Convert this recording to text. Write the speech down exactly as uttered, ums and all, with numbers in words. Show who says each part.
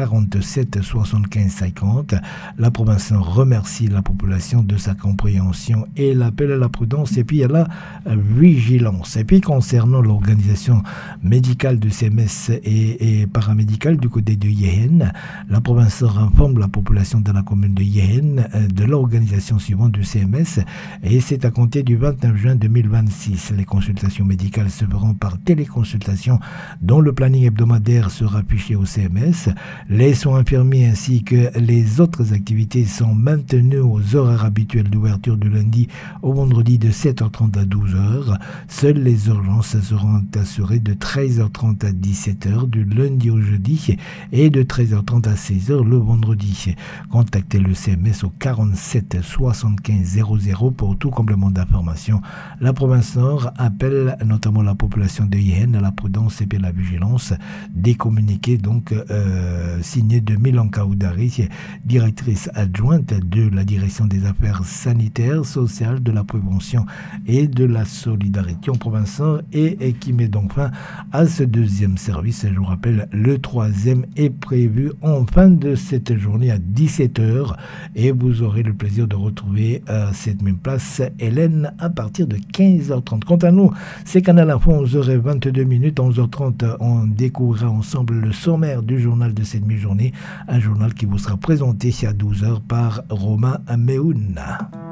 Speaker 1: quarante-sept soixante-quinze cinquante. La province remercie la population de sa compréhension et l'appel à la prudence et puis à la vigilance. Et puis concernant l'organisation médicale de C M S et, et paramédicale du côté de Yehen, la province informe la population de la commune de Yehen de l'organisation suivante du C M S et c'est à compter du vingt-neuf juin deux mille vingt-six. Les consultations médicales se feront par téléconsultation dont le planning hebdomadaire sera affiché au C M S. Les soins infirmiers ainsi que les autres activités sont maintenues aux horaires habituels d'ouverture du lundi au vendredi de sept heures trente à douze heures. Seules les urgences seront assurées de treize heures trente à dix-sept heures du lundi au jeudi et de treize heures trente à seize heures le vendredi. Contactez le C M S au quarante-sept soixante-quinze zéro zéro pour tout complément d'information. La province Nord appelle notamment la population de Yehen à la prudence et à la vigilance. Des communiqués donc euh, signés de Milanka Oudari, directrice adjointe de la direction des affaires sanitaires, sociales, de la prévention et de la solidarité en province Nord et, et qui met donc fin à ce deuxième service. Je vous rappelle, le troisième est prévu en fin de cette journée à dix-sept heures et vous aurez le plaisir de retrouver à cette même place Hélène à partir de quinze heures trente. Quant à nous, c'est Canal Info, onze heures vingt-deux minutes, onze heures trente, on découvrira ensemble le sommaire du journal de cette mi-journée, un journal qui vous sera présenté à douze heures par Romain Meoun.